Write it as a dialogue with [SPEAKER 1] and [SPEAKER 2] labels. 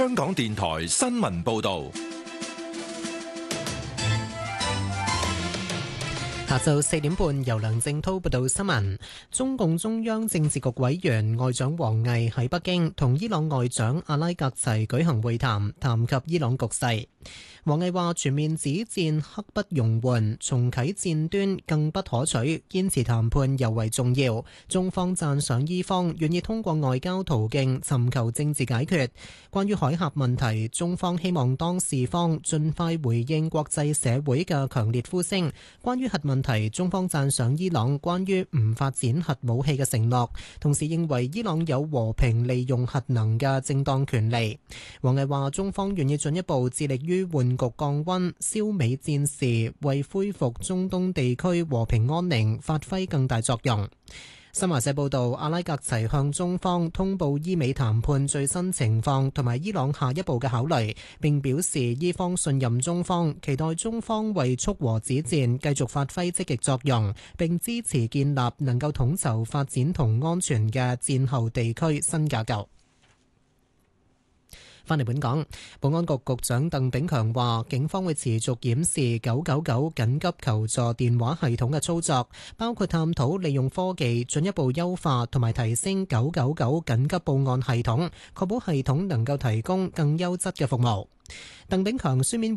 [SPEAKER 1] 香港電台新聞報道。
[SPEAKER 2] 下晝4點半，由梁正濤報道新聞。中共中央政治局委員外長王毅喺北京同伊朗外長阿拉格齊舉行會談，談及伊朗局勢。王毅話：全面止戰刻不容緩，重啟戰端更不可取，堅持談判尤為重要。中方讚賞伊方願意通過外交途徑尋求政治解決。關於海峽問題，中方希望當事方盡快回應國際社會嘅強烈呼聲。關於核問題，中方讚賞伊朗關於唔發展核武器嘅承諾，同時認為伊朗有和平利用核能嘅正當權利。王毅話：中方願意進一步致力於緩局降溫、消弭戰事，為恢復中東地區和平安寧發揮更大作用。新華社報道，阿拉格齊向中方通報伊美談判最新情況同埋伊朗下一步嘅考慮，並表示伊方信任中方，期待中方為促和止戰繼續發揮積極作用，並支持建立能夠統籌發展同安全嘅戰後地區新架構。返嚟本港，保安局局長鄧炳強話，警方會持續檢視999緊急求助電話系統嘅操作，包括探討利用科技進一步優化同埋提升999緊急報案系統，確保系統能夠提供更優質嘅服務。鄧炳強書面